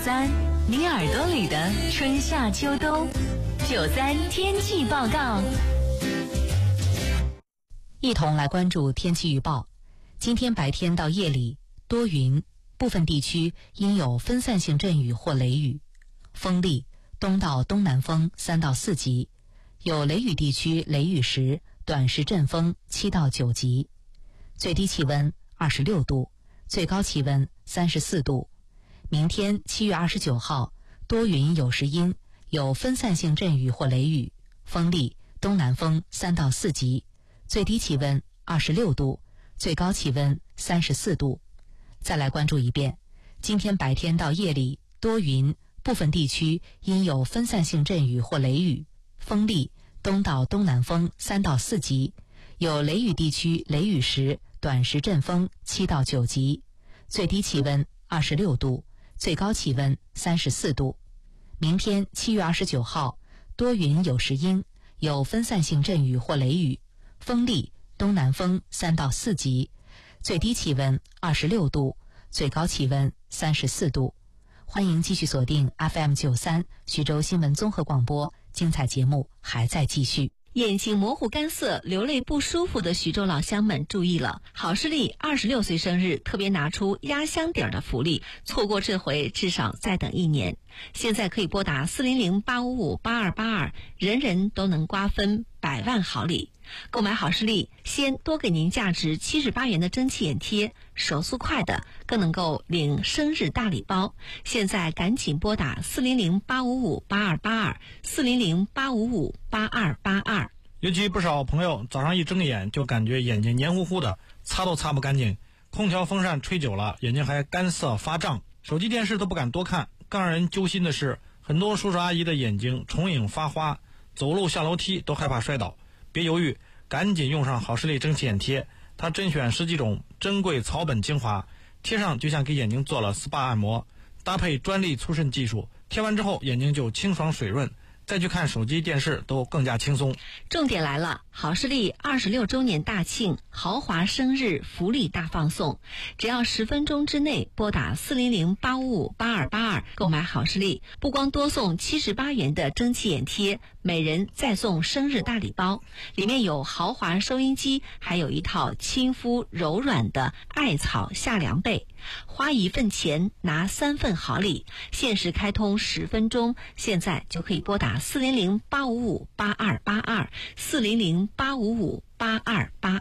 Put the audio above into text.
93，你耳朵里的春夏秋冬。93天气报告。 一同来关注天气预报。今天白天到夜里多云，部分地区应有分散性阵雨或雷雨，风力东到东南风3到4级，有雷雨地区雷雨时短时阵风7到9级，最低气温26度，最高气温34度。明天7月29号多云有时阴，有分散性阵雨或雷雨，风力东南风3到4级，最低气温26度，最高气温34度。再来关注一遍，今天白天到夜里多云，部分地区应有分散性阵雨或雷雨，风力东到东南风3到4级，有雷雨地区雷雨时短时阵风7到9级，最低气温26度，最高气温34度。明天7月29号多云有时阴，有分散性阵雨或雷雨，风力东南风3到4级，最低气温26度，最高气温34度。欢迎继续锁定 FM93 徐州新闻综合广播，精彩节目还在继续。 眼睛模糊干涩、流泪不舒服的徐州老乡们注意了，好视力26岁生日特别拿出压箱底儿的福利，错过这回至少再等1年。现在可以拨打400-855-8282，人人都能瓜分100万好礼。购买好视力，先多给您价值78元的蒸汽眼贴，手速快的更能够领生日大礼包。现在赶紧拨打400-855-8282 400-855-8282。 尤其不少朋友早上一睁眼就感觉眼睛黏糊糊的，擦都擦不干净，空调风扇吹久了眼睛还干涩发胀，手机电视都不敢多看。更让人揪心的是，很多叔叔阿姨的眼睛重影发花，走路下楼梯都害怕摔倒。别犹豫，赶紧用上好视力蒸汽眼贴，它甄选10几种珍贵草本精华，贴上就像给眼睛做了 SPA 按摩，搭配专利促渗技术，贴完之后眼睛就清爽水润，再去看手机电视都更加轻松。 重点来了，好视力26周年大庆豪华生日福利大放送，只要10分钟之内拨打400-855-8282购买好视力，不光多送78元的蒸汽眼贴，每人再送生日大礼包，里面有豪华收音机，还有一套亲肤柔软的艾草夏凉被。花1份钱拿3份好礼，限时开通10分钟，现在就可以拨打400-855-8282 400-855-8282。